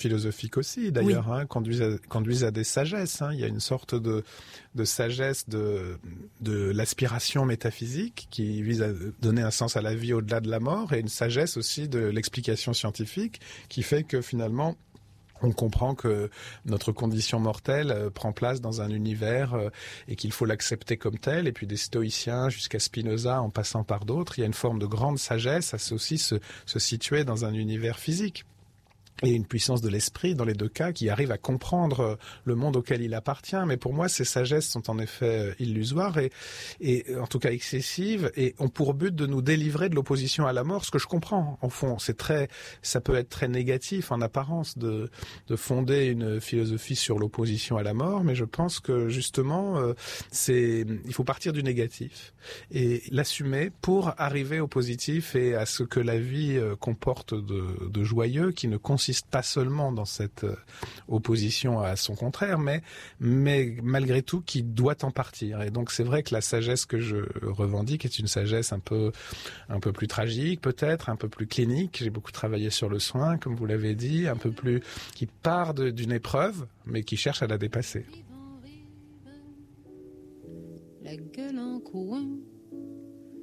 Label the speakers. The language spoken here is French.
Speaker 1: philosophiques aussi, d'ailleurs,
Speaker 2: Oui.
Speaker 1: conduisent à des sagesses. Il y a une sorte de sagesse de l'aspiration métaphysique qui vise à donner un sens à la vie au-delà de la mort, et une sagesse aussi de l'explication scientifique qui fait que finalement on comprend que notre condition mortelle prend place dans un univers et qu'il faut l'accepter comme tel. Et puis des stoïciens jusqu'à Spinoza, en passant par d'autres, il y a une forme de grande sagesse à aussi se situer dans un univers physique. Et une puissance de l'esprit dans les deux cas qui arrive à comprendre le monde auquel il appartient. Mais pour moi, ces sagesses sont en effet illusoires et en tout cas excessives, et ont pour but de nous délivrer de l'opposition à la mort, ce que je comprends. Au fond, ça peut être très négatif en apparence de fonder une philosophie sur l'opposition à la mort, mais je pense que justement, il faut partir du négatif et l'assumer pour arriver au positif et à ce que la vie comporte de joyeux, qui ne consiste pas seulement dans cette opposition à son contraire, mais malgré tout qui doit en partir. Et donc c'est vrai que la sagesse que je revendique est une sagesse un peu plus tragique, peut-être, un peu plus clinique. J'ai beaucoup travaillé sur le soin, comme vous l'avez dit, un peu plus qui part d'une épreuve, mais qui cherche à la dépasser.
Speaker 3: La gueule en coin.